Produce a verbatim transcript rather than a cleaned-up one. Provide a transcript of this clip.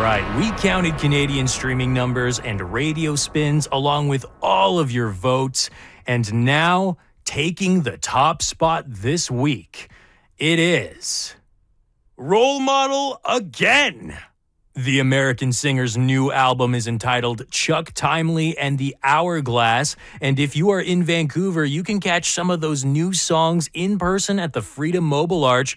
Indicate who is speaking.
Speaker 1: right. We counted Canadian streaming numbers and radio spins along with all of your votes. And now, taking the top spot this week, it is Role Model Again. The American singer's new album is entitled Chuck Timely and the Hourglass, and if you are in Vancouver, you can catch some of those new songs in person at the Freedom Mobile Arch